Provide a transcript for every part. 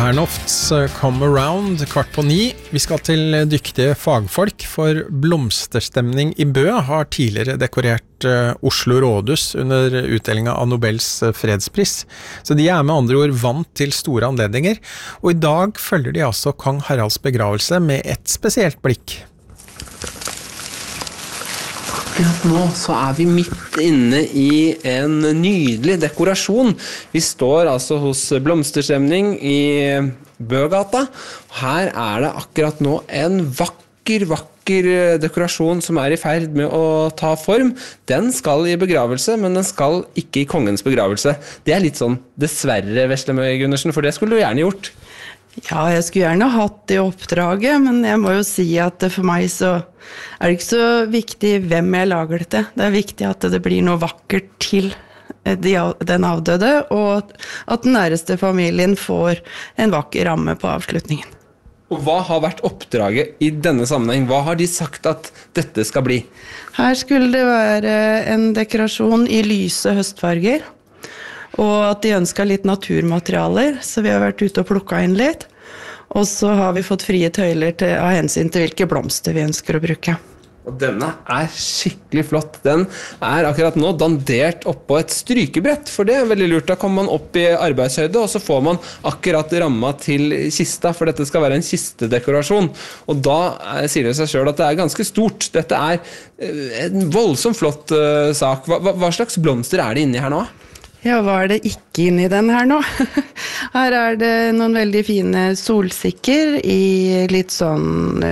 Bernhofts Come Around 8:15. Vi skal til dyktige fagfolk, for blomsterstemning i Bø har tidligere dekorert Oslo rådhus under utdelingen av Nobels fredspris. Så de med andre ord vant til store anledninger, og i dag følger de altså kong Haralds begravelse med et spesielt blikk. Akkurat nå så vi midt inne i en nydelig dekorasjon. Vi står altså hos Blomsterstemning i Bøgata. Her det akkurat nå en vakker dekorasjon som i ferd med å ta form. Den skal i begravelse, men den skal ikke i kongens begravelse. Det litt sånn dessverre, Veslemøy Gundersen, for det skulle du gjerne gjort. Ja, jeg skulle gjerne hatt det oppdraget, men jeg må jo si at for meg så det ikke så viktig hvem jeg lager dette. Det viktig at det blir noe vakkert til den avdøde, og at den næreste familien får en vakker ramme på avslutningen. Og hva har vært oppdraget i denne sammenheng? Hva har de sagt at dette skal bli? Her skulle det være en dekorasjon i lyse høstfarger, og at de ønsket litt naturmaterialer, så vi har vært ute og plukket inn litt. Og så har vi fått frie tøyler av hensyn til hvilke blomster vi ønsker å bruke. Og denne skikkelig flott. Den akkurat nå dandert oppå et strykebrett, for det veldig lurt. Da kommer man opp i arbeidshøyde, og så får man akkurat ramma til kista, for dette skal være en kistedekorasjon. Og da sier det seg selv at det ganske stort. Dette en voldsomt flott sak. Hva slags blomster det inni her nå? Ja, hva det ikke inni den her nå? Her det noen veldig fine solsikker i litt sånn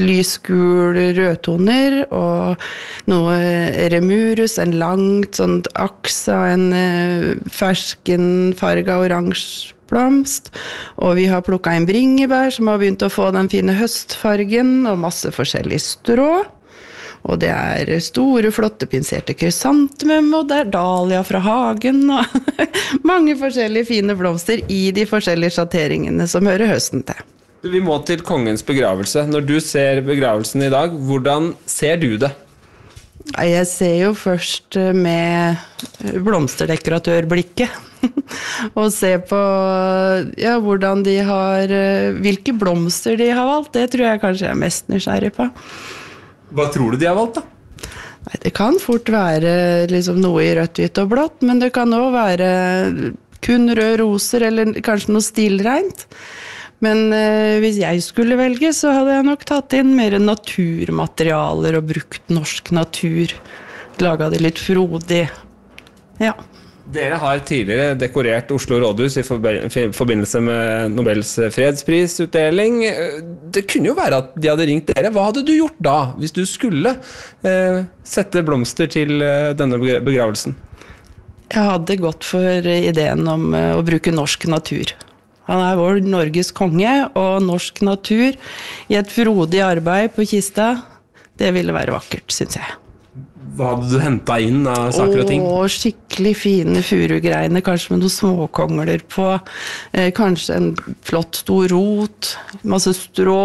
lysgul rødtoner, og noe remurus, en langt sånn aks av en ferskenfarga oransje blomst, og vi har plukket inn bringebær som har begynt å få den fine høstfargen, og masse forskjellig strå. Og det store, flotte pinserte krysantemum, og det dahlia fra hagen, og mange forskjellige fine blomster i de forskjellige sjatteringene som hører høsten til. Vi må til kongens begravelse. Når du ser begravelsen i dag, hvordan ser du det? Jeg ser jo først med blomsterdekoratørblikket, og ser på hvordan de hvilke blomster de har valgt. Det tror jeg kanskje jeg er mest nysgjerrig på. Hva tror du de har valgt da? Nei, det kan fort være liksom noe i rødt, hvitt og blått, men det kan også være kun røde roser, eller kanskje noe stilrent. Men hvis jeg skulle velge, så hadde jeg nok tatt inn mer naturmaterialer og brukt norsk natur. Laget det litt frodig. Ja. Dere har tidligere dekorert Oslo rådhus i forbindelse med Nobels fredsprisutdeling. Det kunne jo være at de hadde ringt dere. Hva hadde du gjort da, hvis du skulle sette blomster til denne begravelsen? Jeg hadde gått for ideen om å bruke norsk natur. Han vår Norges konge, og norsk natur i et frodig arbeid på kista, det ville være vakkert, synes jeg. Hva hadde du hentet inn av saker og ting? Skikkelig fine furugreiner, kanskje med noen småkongler på, kanskje en flott stor rot, masse strå,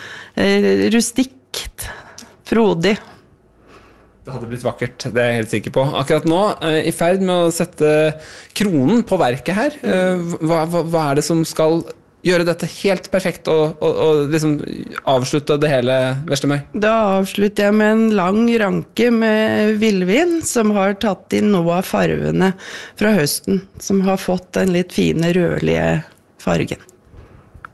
rustikt, frodig. Det hadde blitt vakkert, det jeg helt sikker på. Akkurat nå, i ferd med å sette kronen på verket her, hva det som skal gjøre dette helt perfekt og liksom avslutte det hele, Veslemøy? Da avslutter jeg med en lang ranke med villvin som har tatt inn noe av farvene fra høsten, som har fått den litt fine rødlige fargen.